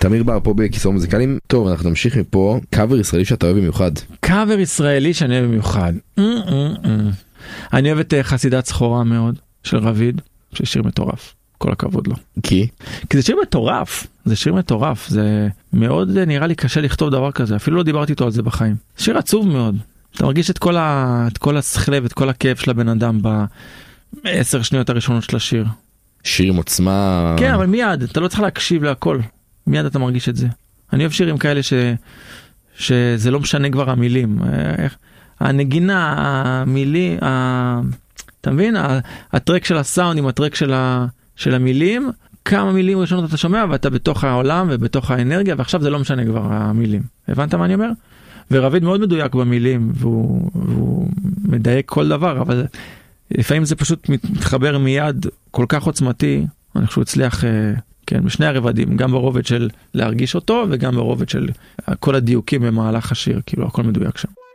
תמיר בר פה בכיסאות מוזיקליים. טוב, אנחנו נמשיך מפה. קאבר ישראלי שאתה אוהב במיוחד. קאבר ישראלי שאני אוהב במיוחד. אני אוהב את חסידת סחורה מאוד, של רביד, ששיר מטורף. כל הכבוד לו. כי זה שיר מטורף. זה שיר מטורף. זה מאוד נראה לי קשה לכתוב דבר כזה. אפילו לא דיברתי איתו על זה בחיים. שיר עצוב מאוד. אתה מרגיש את כל השכלב, את כל הכאב של הבן אדם ב10 שניות הראשונות של השיר. שיר עם עוצמה. כן, אבל מיד, אתה לא צריך להקשיב להכל. מיד אתה מרגיש את זה. אני אוהב שירים כאלה שזה לא משנה כבר המילים. הנגינה, המילים, אתה מבין? הטרק של הסאונד עם הטרק של המילים, כמה מילים ראשונות אתה שומע ואתה בתוך העולם ובתוך האנרגיה, ועכשיו זה לא משנה כבר המילים. הבנת מה אני אומר? ורביד מאוד מדויק במילים, והוא מדייק כל דבר, אבל לפעמים זה פשוט מתחבר מיד כל כך עוצמתי, אני חושב שהוא הצליח, כן, בשני הרבדים, גם ברובד של להרגיש אותו, וגם ברובד של כל הדיוקים במהלך השיר, כאילו הכל מדויק שם.